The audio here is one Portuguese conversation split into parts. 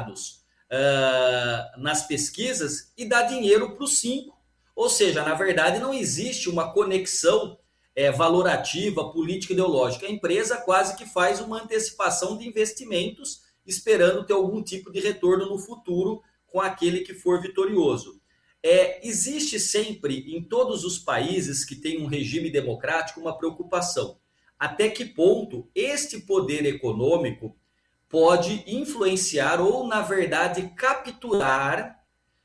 resultados nas pesquisas e dá dinheiro para os 5. Ou seja, na verdade, não existe uma conexão valorativa, política, ideológica. A empresa quase que faz uma antecipação de investimentos, esperando ter algum tipo de retorno no futuro com aquele que for vitorioso. Existe sempre, em todos os países que têm um regime democrático, uma preocupação. Até que ponto este poder econômico pode influenciar ou, na verdade, capturar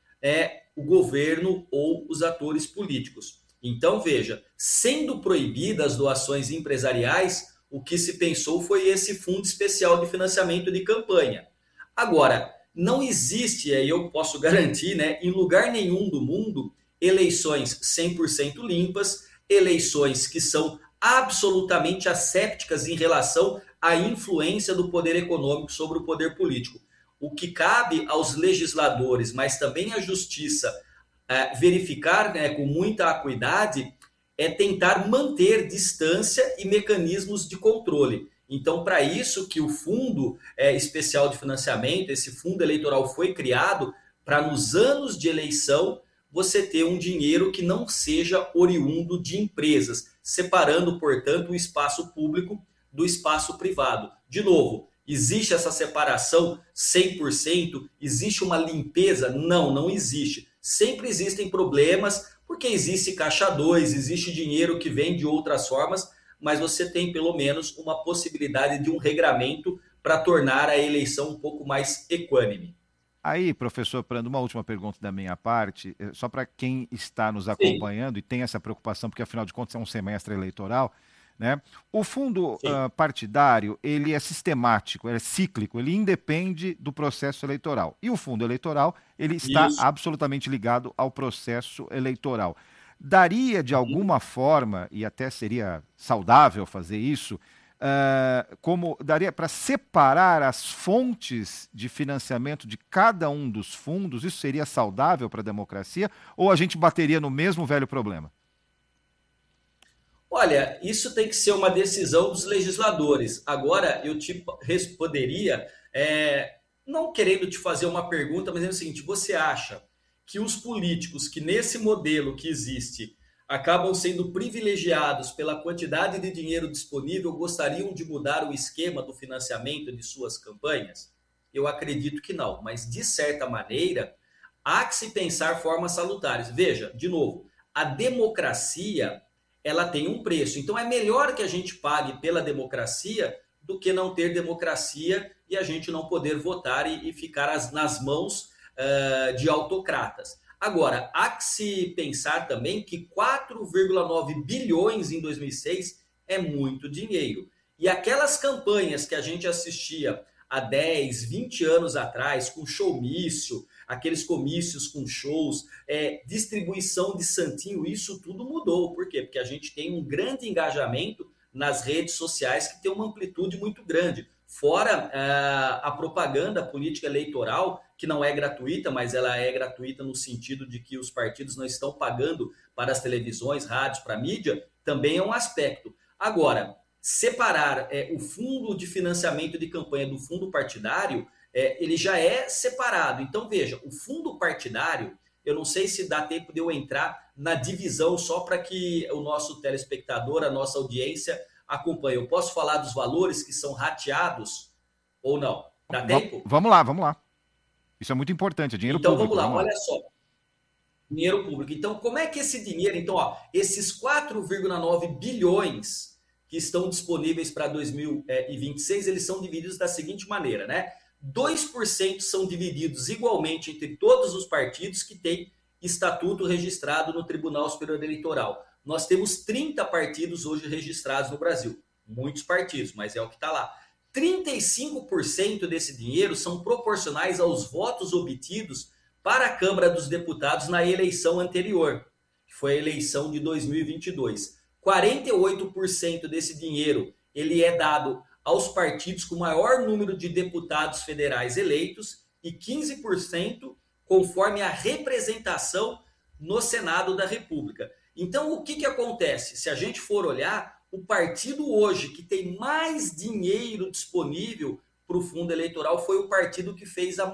o governo ou os atores políticos. Então, veja, sendo proibidas as doações empresariais, o que se pensou foi esse fundo especial de financiamento de campanha. Agora, não existe, aí eu posso garantir, em lugar nenhum do mundo, eleições 100% limpas, eleições que são absolutamente assépticas em relação à influência do poder econômico sobre o poder político. O que cabe aos legisladores, mas também à justiça, verificar com muita acuidade é tentar manter distância e mecanismos de controle. Então, para isso que o Fundo Especial de Financiamento, esse fundo eleitoral foi criado para, nos anos de eleição, você ter um dinheiro que não seja oriundo de empresas, separando, portanto, o espaço público do espaço privado. De novo, existe essa separação 100%? Existe uma limpeza? Não, não existe. Sempre existem problemas, porque existe caixa 2, existe dinheiro que vem de outras formas, mas você tem pelo menos uma possibilidade de um regramento para tornar a eleição um pouco mais equânime. Aí, professor Prando, uma última pergunta da minha parte, só para quem está nos Sim, acompanhando e tem essa preocupação, porque afinal de contas é um semestre eleitoral, né? O fundo sim. partidário, ele é sistemático, ele é cíclico, ele independe do processo eleitoral. E o fundo eleitoral, ele está Isso. absolutamente ligado ao processo eleitoral. Daria, de alguma forma, e até seria saudável fazer isso, como daria para separar as fontes de financiamento de cada um dos fundos? Isso seria saudável para a democracia? Ou a gente bateria no mesmo velho problema? Olha, isso tem que ser uma decisão dos legisladores. Agora, eu te responderia, não querendo te fazer uma pergunta, mas é o seguinte: você acha que os políticos que nesse modelo que existe acabam sendo privilegiados pela quantidade de dinheiro disponível gostariam de mudar o esquema do financiamento de suas campanhas? Eu acredito que não, mas de certa maneira há que se pensar formas salutares. Veja, de novo, a democracia ela tem um preço. Então é melhor que a gente pague pela democracia do que não ter democracia e a gente não poder votar e ficar nas mãos de autocratas. Agora, há que se pensar também que 4,9 bilhões em 2006 é muito dinheiro. E aquelas campanhas que a gente assistia há 10, 20 anos atrás, com showmício, aqueles comícios com shows, distribuição de santinho, isso tudo mudou. Por quê? Porque a gente tem um grande engajamento nas redes sociais que tem uma amplitude muito grande. Fora a propaganda política eleitoral, que não é gratuita, mas ela é gratuita no sentido de que os partidos não estão pagando para as televisões, rádios, para a mídia, também é um aspecto. Agora, separar o fundo de financiamento de campanha do fundo partidário, ele já é separado. Então, veja, o fundo partidário, eu não sei se dá tempo de eu entrar na divisão só para que o nosso telespectador, a nossa audiência acompanhe. Eu posso falar dos valores que são rateados ou não? Dá tempo? Vamos lá, vamos lá. Isso é muito importante, é dinheiro Então, vamos público, lá. vamos lá. Olha só, dinheiro público. Então, como é que esse dinheiro, então, esses 4,9 bilhões que estão disponíveis para 2026, eles são divididos da seguinte maneira, né? 2% são divididos igualmente entre todos os partidos que têm estatuto registrado no Tribunal Superior Eleitoral. Nós temos 30 partidos hoje registrados no Brasil. Muitos partidos, mas é o que está lá. 35% desse dinheiro são proporcionais aos votos obtidos para a Câmara dos Deputados na eleição anterior, que foi a eleição de 2022. 48% desse dinheiro ele é dado aos partidos com maior número de deputados federais eleitos e 15% conforme a representação no Senado da República. Então, o que acontece? Se a gente for olhar, o partido hoje que tem mais dinheiro disponível para o fundo eleitoral foi o partido que fez a